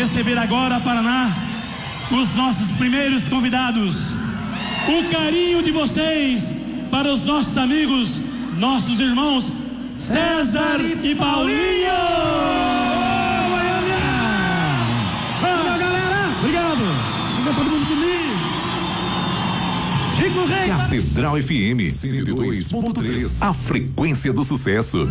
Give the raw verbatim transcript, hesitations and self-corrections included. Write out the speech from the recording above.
receber agora, Paraná, os nossos primeiros convidados. O carinho de vocês para os nossos amigos, nossos irmãos César e Paulinho. Valeu, galera. Obrigado. Obrigado todo mundo comigo. Chico Rei. Catedral F M cento e dois ponto três, a frequência do sucesso.